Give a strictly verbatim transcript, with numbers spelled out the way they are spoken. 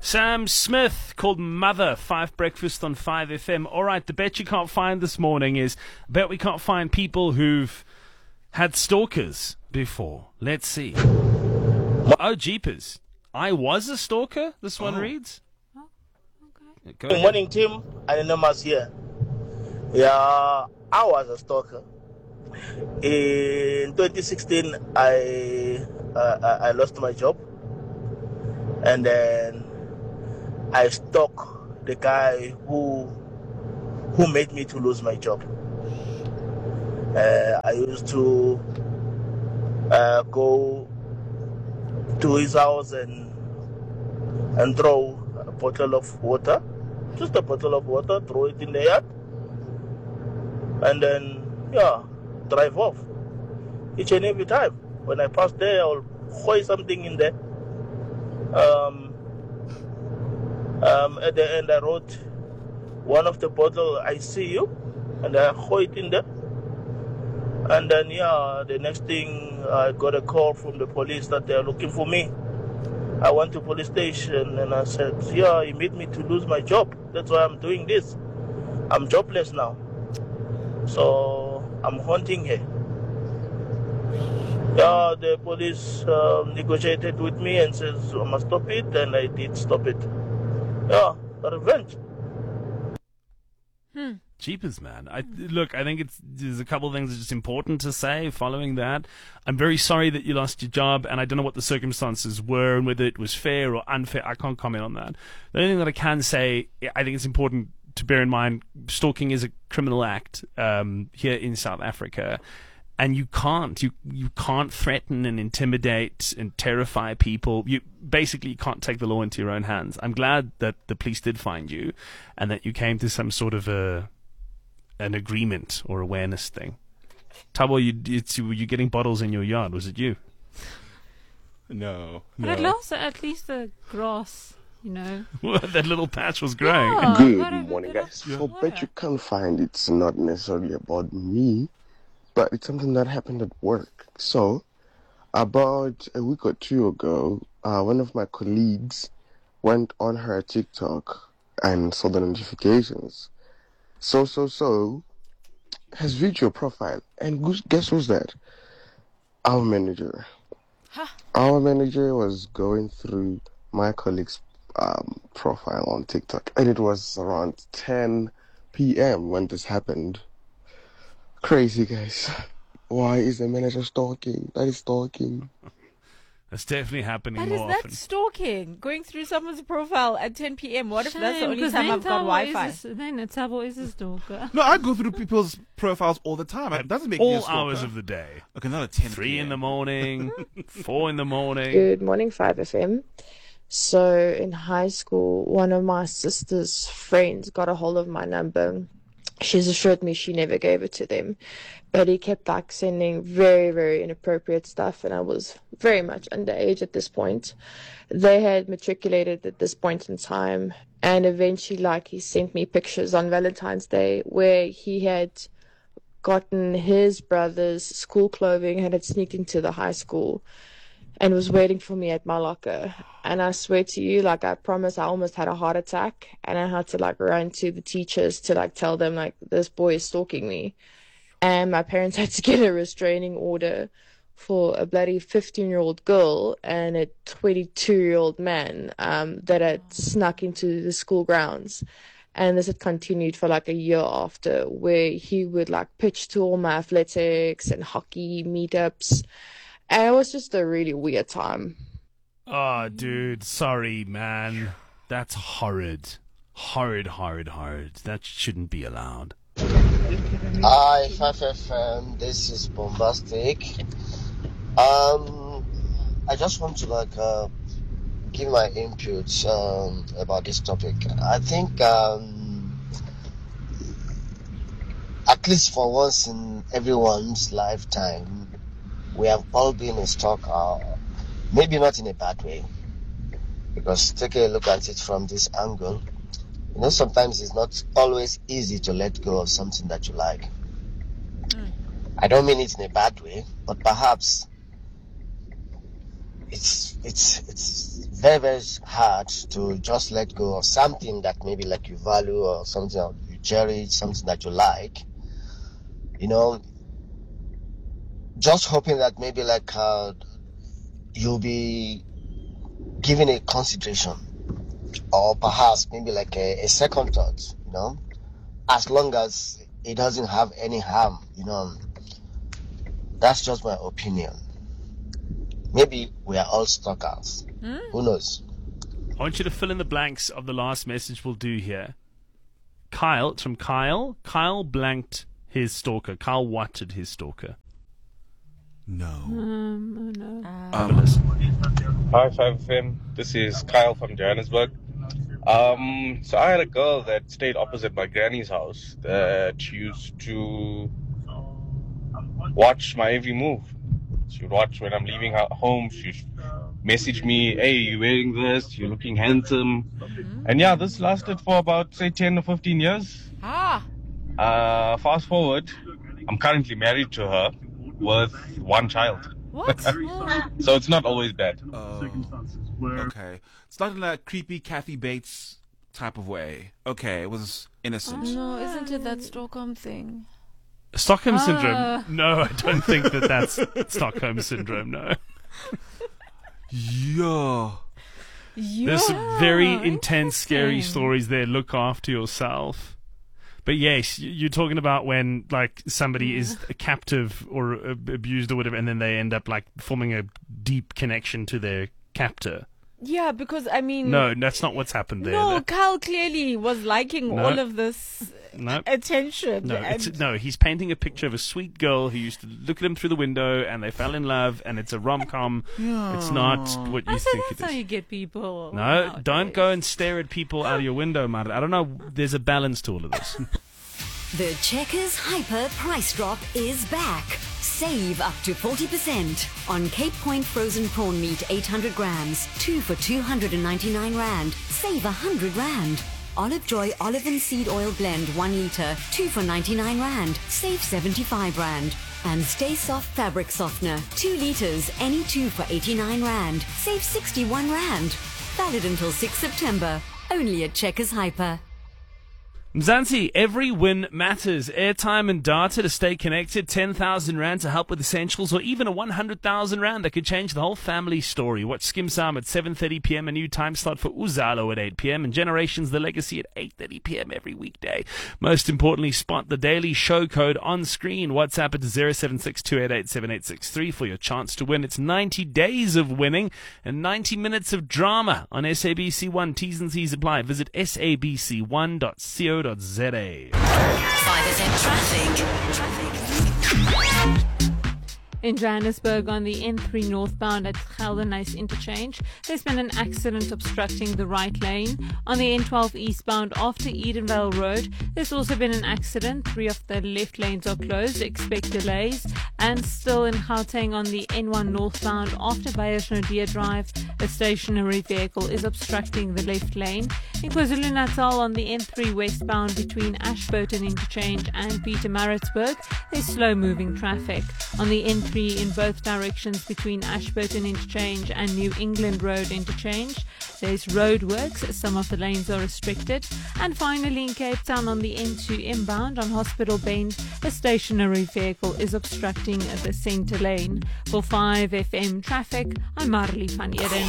Sam Smith called Mother, Five Breakfast on five F M. All right, the bet you can't find this morning is, I bet we can't find people who've had stalkers before. Let's see. Oh, jeepers. I was a stalker, this one oh. reads. Oh, okay. Go Good morning, Tim. Anonymous here. Yeah, I was a stalker. In twenty sixteen, I uh, I lost my job. And then I stalked the guy who who made me to lose my job. Uh, I used to uh, go to his house and and throw a bottle of water, just a bottle of water, throw it in the yard, and then yeah, drive off. Each and every time when I pass there, I'll throw something in there. Um, um, at the end, I wrote one of the bottle, "I see you," and I throw it in there. And then, yeah, the next thing, I got a call from the police that they're looking for me. I went to police station and I said, yeah, he made me to lose my job. That's why I'm doing this. I'm jobless now. So I'm hunting her. Yeah, the police uh, negotiated with me and says, I must stop it, and I did stop it. Yeah, revenge. Hmm. Jeepers, man. I, look, I think it's there's a couple of things that's just important to say following that. I'm very sorry that you lost your job, and I don't know what the circumstances were and whether it was fair or unfair. I can't comment on that. The only thing that I can say, I think it's important to bear in mind, stalking is a criminal act um, here in South Africa. And you can't, you you can't threaten and intimidate and terrify people. You basically can't take the law into your own hands. I'm glad that the police did find you, and that you came to some sort of a an agreement or awareness thing. Tabo, you it's, were you getting bottles in your yard? Was it you? No. But no. at least, at least the grass, you know. Well, that little patch was growing. Yeah, Good morning, guys. Yeah. So, bet you can't find it's not necessarily about me. But it's something that happened at work. So, about a week or two ago, uh, one of my colleagues went on her TikTok and saw the notifications. So, so, so, has viewed your profile. And guess who's that? Our manager. Huh? Our manager was going through my colleague's um, profile on TikTok. And it was around ten p.m. when this happened. Crazy, guys. Why is the manager stalking? That is stalking. That's definitely happening But more is that often. stalking? Going through someone's profile at ten p.m. What if Shame, that's the only because time then I've got Tabo Wi-Fi? Is a, then Tabo is a stalker. No, I go through people's profiles all the time. It doesn't make me a All stalker. hours of the day. Okay, not at ten. Three in the morning, four in the morning. Good morning, five F M. So in high school, one of my sister's friends got a hold of my number. She's assured me she never gave it to them. But he kept like sending very, very inappropriate stuff, and I was very much underage at this point. They had matriculated at this point in time, and eventually like he sent me pictures on Valentine's Day where he had gotten his brother's school clothing and had sneaked into the high school and was waiting for me at my locker. And I swear to you, like I promise, I almost had a heart attack, and I had to like run to the teachers to like tell them like this boy is stalking me. And my parents had to get a restraining order for a bloody fifteen-year-old girl and a twenty-two-year-old man um, that had snuck into the school grounds. And this had continued for like a year after, where he would like pitch to all my athletics and hockey meetups. And it was just a really weird time. Oh, dude, sorry, man. That's horrid. Horrid, horrid, horrid. That shouldn't be allowed. Hi, five F M, this is Bombastic. Um, I just want to like uh, give my input um, about this topic. I think um, at least for once in everyone's lifetime, we have all been a stalker. Maybe not in a bad way, because take a look at it from this angle. You know, sometimes it's not always easy to let go of something that you like. Mm. I don't mean it in a bad way, but perhaps it's it's it's very, very hard to just let go of something that maybe like you value or something that you cherish, something that you like. You know, just hoping that maybe like uh, you'll be given a consideration or perhaps maybe like a, a second thought, you know, as long as it doesn't have any harm, you know. That's just my opinion. Maybe we are all stalkers. Mm. Who knows? I want you to fill in the blanks of the last message we'll do here. Kyle, it's from Kyle. Kyle blanked his stalker. Kyle watched his stalker. No. Um, oh no. Um, Hi, five F M. This is Kyle from Johannesburg. Um, so I had a girl that stayed opposite my granny's house that used to watch my every move. She would watch when I'm leaving her home. She'd message me, hey, you're wearing this, you're looking handsome. Mm-hmm. And yeah, this lasted for about, say, ten or fifteen years. Ah. Uh, fast forward, I'm currently married to her with one child. What? So it's not always bad. Uh, okay. It's not in that creepy Kathy Bates type of way. Okay, it was innocent. Oh, no, isn't it that Stockholm thing? Stockholm Ah. Syndrome? No, I don't think that that's Stockholm Syndrome, no. Yeah. There's some very Yeah, intense, scary interesting. stories there. Look after yourself. But yes, y- you're talking about when like somebody is a captive or uh, abused or whatever, and then they end up like forming a deep connection to their captor. Yeah, because I mean, No, that's not what's happened there. no, No, Kyle clearly was liking No. all of this no. attention. No, and it's, no, he's painting a picture of a sweet girl who used to look at him through the window and they fell in love and it's a rom-com. It's not what you I said think that's it how is. you get people. No, nowadays. don't go and stare at people out of your window, Mara. I don't know. There's a balance to all of this. The Checkers Hyper price drop is back. Save up to forty percent on Cape Point frozen prawn meat eight hundred grams, two for two hundred ninety-nine rand. Save one hundred rand. Olive Joy olive and seed oil blend one litre, two for ninety-nine rand. Save seventy-five rand. And Stay Soft fabric softener, two litres, any two for eighty-nine rand. Save sixty-one rand. Valid until sixth September. Only at Checkers Hyper. Mzansi, every win matters. Airtime and data to stay connected, ten thousand rand to help with essentials, or even a one hundred thousand rand that could change the whole family story. Watch Skim Sam at seven thirty p.m, a new time slot for Uzalo at eight p.m, and Generations The Legacy at eight thirty p.m. every weekday. Most importantly, spot the daily show code on screen. WhatsApp it to zero seven six two eight eight seven eight six three for your chance to win. It's ninety days of winning and ninety minutes of drama on S A B C one. T's and C's apply. Visit s a b c one dot co dot z a. five S M traffic. Traffic. In Johannesburg on the N three northbound at Geldenhuys interchange, there's been an accident obstructing the right lane. On the N twelve eastbound after Edenvale Road, there's also been an accident. Three of the left lanes are closed. Expect delays. And still in Gauteng on the N one northbound after Beyers-Naudé Drive, a stationary vehicle is obstructing the left lane. In KwaZulu-Natal on the N three westbound between Ashburton interchange and Pietermaritzburg, there's slow-moving traffic. On the N three in both directions between Ashburton interchange and New England Road interchange, there's roadworks. Some of the lanes are restricted. And finally in Cape Town on the N two inbound on Hospital Bend, a stationary vehicle is obstructing the centre lane. For five F M traffic, I'm Marley van Eden.